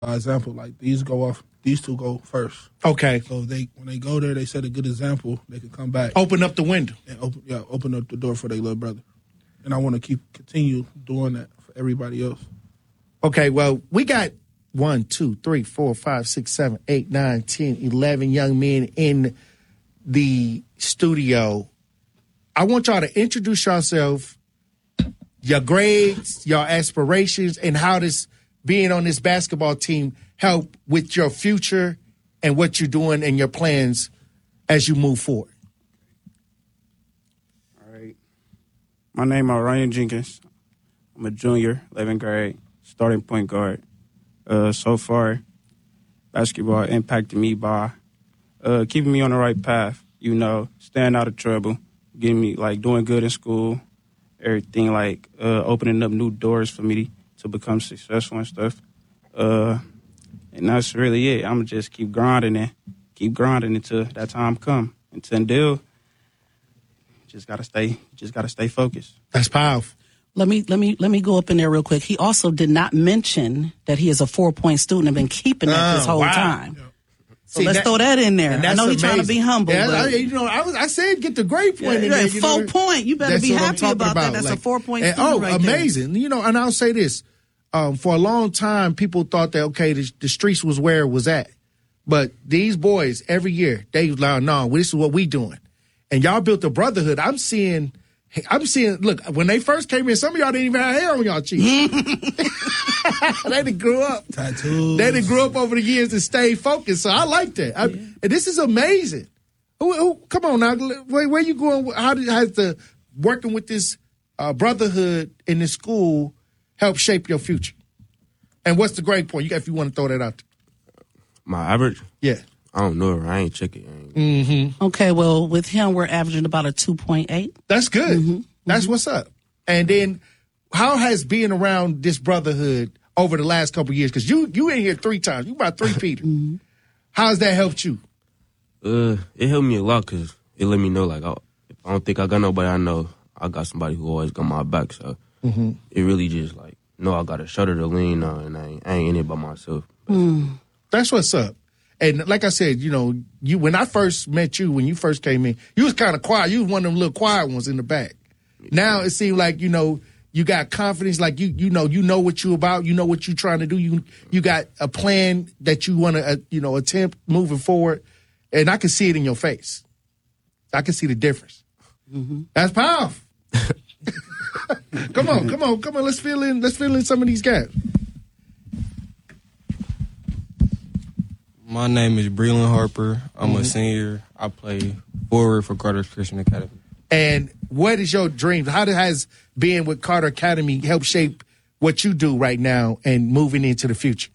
example. Like these two go first. Okay. So when they go there, they set a good example. They can come back, Open up the window, and open up the door for their little brother. And I want to continue doing that for everybody else. Okay, well, we got 1, 2, 3, 4, 5, 6, 7, 8, 9, 10, 11 young men in the studio. I want y'all to introduce yourself, your grades, your aspirations, and how this being on this basketball team help with your future and what you're doing and your plans as you move forward. All right. My name is Ryan Jenkins. I'm a junior, 11th grade, starting point guard. So far, basketball impacted me by keeping me on the right path, staying out of trouble, getting me, doing good in school, everything, opening up new doors for me to become successful and stuff. And that's really it. I'm going to just keep grinding until that time come. Until just got to stay focused. That's powerful. Let me go up in there real quick. He also did not mention that he is a 4-point student and been keeping that this whole time. Yeah. So let's throw that in there. I know he's trying to be humble. Yeah, but I said get the grade point in there. 4 point. You better be happy about that. That's a 4-point student right amazing. there. And I'll say this. For a long time, people thought that, okay, the streets was where it was at. But these boys, every year, they like, no, this is what we doing. And y'all built a brotherhood. I'm seeing, look, when they first came in, some of y'all didn't even have hair on y'all cheeks. They done grew up. Tattoos. They done grew up over the years and stayed focused. So I like that. And this is amazing. Come on now. Where you going? How has the working with this brotherhood in this school help shape your future? And what's the grade point? If you want to throw that out there. My average? Yeah. I don't know. I ain't check it. Mm-hmm. Okay, well, with him, we're averaging about a 2.8. That's good. That's what's up. And then how has being around this brotherhood over the last couple of years, because you in here 3 times. You about 3 Peter. How has that helped you? It helped me a lot because it let me know, if I don't think I got nobody I know, I got somebody who always got my back. So it really just, I got a shoulder to lean on, and I ain't in it by myself. That's what's up. And like I said, you when I first met you, when you first came in, you was kind of quiet. You was one of them little quiet ones in the back. Now it seems like, you got confidence, you know what you about, you know what you're trying to do. You got a plan that you want to, attempt moving forward. And I can see it in your face. I can see the difference. That's powerful. Come on. Let's fill in some of these gaps. My name is Breland Harper. I'm a senior. I play forward for Carter Christian Academy. And what is your dream? How has being with Carter Academy helped shape what you do right now and moving into the future?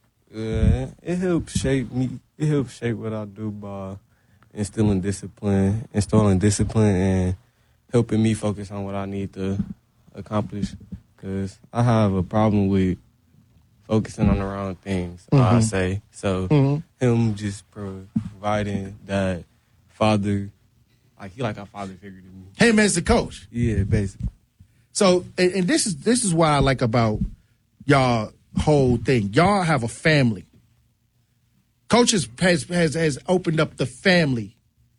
It helps shape me. It helps shape what I do by instilling discipline, and helping me focus on what I need to accomplish. Because I have a problem with focusing on the wrong things, I say. So him just providing that father, he like a father figure to me. Him as the coach. Yeah, basically. So, and this is why I like about y'all whole thing. Y'all have a family. Coaches has opened up the family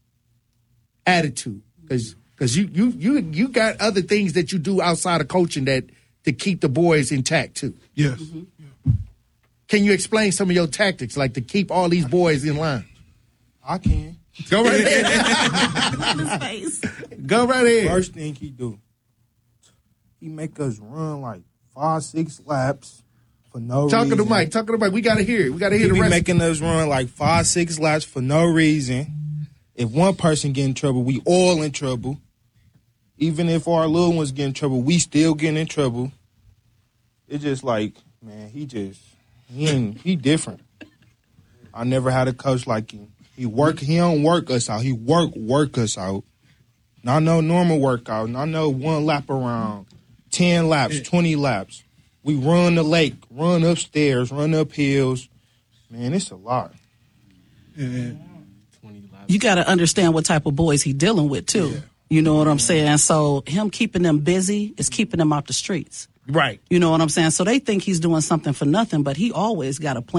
attitude because you got other things that you do outside of coaching that to keep the boys intact too. Yes. Can you explain some of your tactics, to keep all these boys in line? I can. Go right ahead. Go right ahead. First thing he do, he make us run 5-6 laps for no reason. Talking to Mike. We got to hear it. We got to hear the rest. He be making us run 5-6 laps for no reason. If one person get in trouble, we all in trouble. Even if our little ones get in trouble, we still get in trouble. It's just man, he different. I never had a coach like him. He don't work us out. He work us out. Not no normal workout. Not no 1 lap around, 10 laps, 20 laps. We run the lake, run upstairs, run up hills. Man, it's a lot. Yeah. You got to understand what type of boys he dealing with too. Yeah. You know what I'm saying? So him keeping them busy is keeping them off the streets. Right. You know what I'm saying? So they think he's doing something for nothing, but he always got a plan.